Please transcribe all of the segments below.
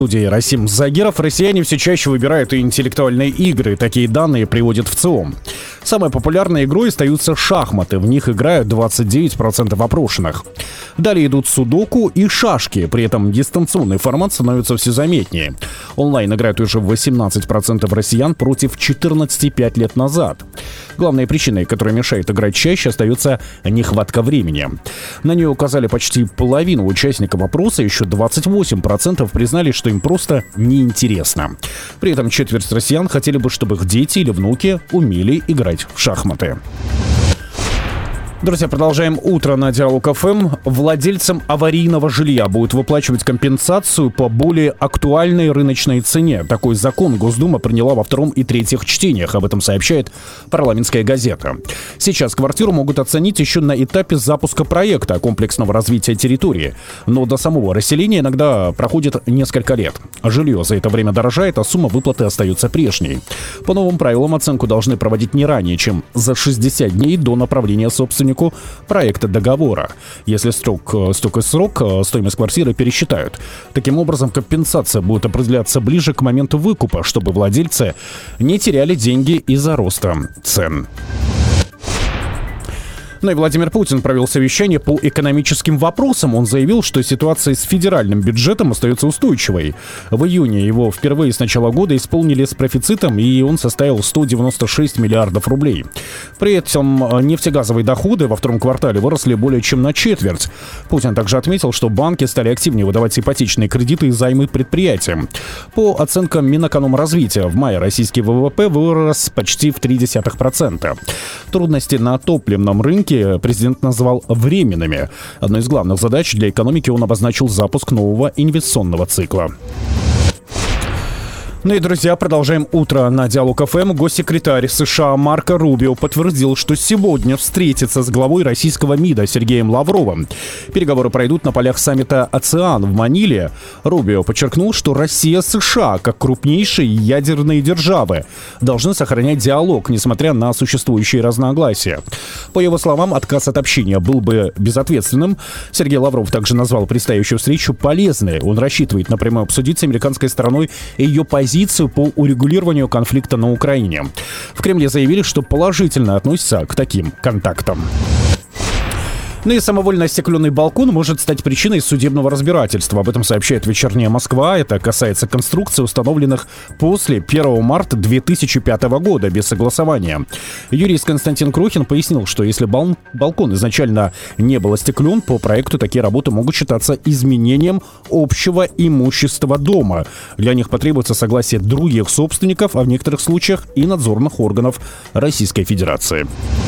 В студии Расим Загиров. Россияне все чаще выбирают интеллектуальные игры. Такие данные приводит ВЦИОМ. Самой популярной игрой остаются шахматы. В них играют 29% опрошенных. Далее идут судоку и шашки. При этом дистанционный формат становится все заметнее. Онлайн играют уже 18% россиян против 14 5 лет назад. Главной причиной, которая мешает играть чаще, остается нехватка времени. На нее указали почти половину участников опроса. Еще 28% признали, что им просто неинтересно. При этом четверть россиян хотели бы, чтобы их дети или внуки умели играть в шахматы. Друзья, продолжаем утро на Диалог ФМ. Владельцам аварийного жилья будут выплачивать компенсацию по более актуальной рыночной цене. Такой закон Госдума приняла во втором и третьих чтениях. Об этом сообщает «Парламентская газета». Сейчас квартиру могут оценить еще на этапе запуска проекта комплексного развития территории. Но до самого расселения иногда проходит несколько лет. Жилье за это время дорожает, а сумма выплаты остается прежней. По новым правилам оценку должны проводить не ранее, чем за 60 дней до направления собственника проекта договора. Если срок, стоимость квартиры пересчитают. Таким образом, компенсация будет определяться ближе к моменту выкупа, чтобы владельцы не теряли деньги из-за роста цен. Ну и Владимир Путин провел совещание по экономическим вопросам. Он заявил, что ситуация с федеральным бюджетом остается устойчивой. В июне его впервые с начала года исполнили с профицитом, и он составил 196 миллиардов рублей. При этом нефтегазовые доходы во втором квартале выросли более чем на четверть. Путин также отметил, что банки стали активнее выдавать ипотечные кредиты и займы предприятиям. По оценкам Минэкономразвития, в мае российский ВВП вырос почти в 0,3%. Трудности на топливном рынке президент назвал временными. Одной из главных задач для экономики он обозначил запуск нового инвестиционного цикла. Ну и, друзья, продолжаем утро на Диалог ФМ. Госсекретарь США Марко Рубио подтвердил, что сегодня встретится с главой российского МИДа Сергеем Лавровым. Переговоры пройдут на полях саммита «Океан» в Маниле. Рубио подчеркнул, что Россия и США, как крупнейшие ядерные державы, должны сохранять диалог, несмотря на существующие разногласия. По его словам, отказ от общения был бы безответственным. Сергей Лавров также назвал предстоящую встречу полезной. Он рассчитывает напрямую обсудить с американской стороной ее позицию по урегулированию конфликта на Украине. В Кремле заявили, что положительно относятся к таким контактам. Ну и самовольно остекленный балкон может стать причиной судебного разбирательства. Об этом сообщает «Вечерняя Москва». Это касается конструкций, установленных после 1 марта 2005 года без согласования. Юрист Константин Крохин пояснил, что если балкон изначально не был остеклен, по проекту такие работы могут считаться изменением общего имущества дома. Для них потребуется согласие других собственников, а в некоторых случаях и надзорных органов Российской Федерации.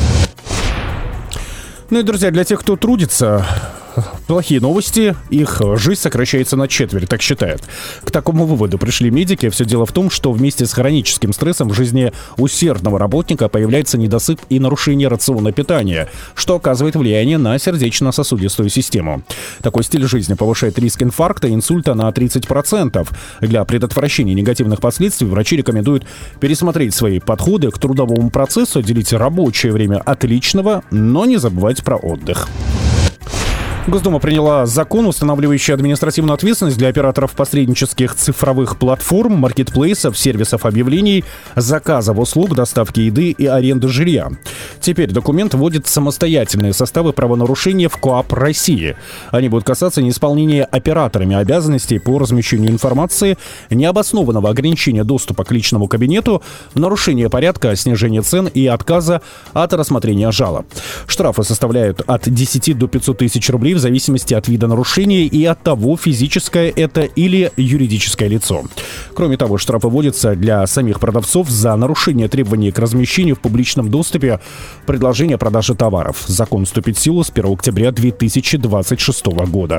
Ну и, друзья, для тех, кто трудится, плохие новости. Их жизнь сокращается на четверть, так считают. К такому выводу пришли медики. Все дело в том, что вместе с хроническим стрессом в жизни усердного работника появляется недосып и нарушение рациона питания, что оказывает влияние на сердечно-сосудистую систему. Такой стиль жизни повышает риск инфаркта и инсульта на 30%. Для предотвращения негативных последствий врачи рекомендуют пересмотреть свои подходы к трудовому процессу, делить рабочее время от личного, но не забывать про отдых. Госдума приняла закон, устанавливающий административную ответственность для операторов посреднических цифровых платформ, маркетплейсов, сервисов объявлений, заказов услуг, доставки еды и аренды жилья. Теперь документ вводит самостоятельные составы правонарушения в КоАП России. Они будут касаться неисполнения операторами обязанностей по размещению информации, необоснованного ограничения доступа к личному кабинету, нарушения порядка, снижения цен и отказа от рассмотрения жалоб. Штрафы составляют от 10 до 500 тысяч рублей в зависимости от вида нарушения и от того, физическое это или юридическое лицо. Кроме того, штрафы вводятся для самих продавцов за нарушение требований к размещению в публичном доступе предложения продажи товаров. Закон вступит в силу с 1 октября 2026 года.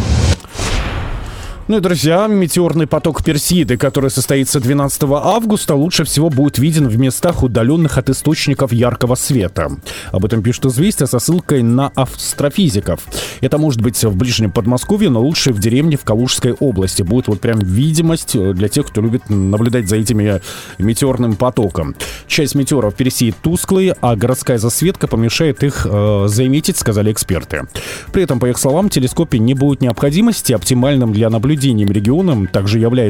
Ну и, друзья, метеорный поток Персеиды, который состоится 12 августа, лучше всего будет виден в местах, удаленных от источников яркого света. Об этом пишут «Известия» со ссылкой на астрофизиков. Это может быть в ближнем Подмосковье, но лучше в деревне в Калужской области. Будет вот прям видимость для тех, кто любит наблюдать за этими метеорным потоком. Часть метеоров Персеид тусклые, а городская засветка помешает их заметить, сказали эксперты. При этом, по их словам, в телескопе не будет необходимости. Оптимальным для наблюдения регионом также является